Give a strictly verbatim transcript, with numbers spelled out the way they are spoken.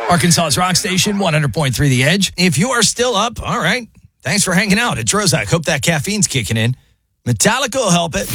Arkansas's Rock Station, one hundred point three The Edge. If you are still up, all right. Thanks for hanging out at Trozac. Hope that caffeine's kicking in. Metallica will help it.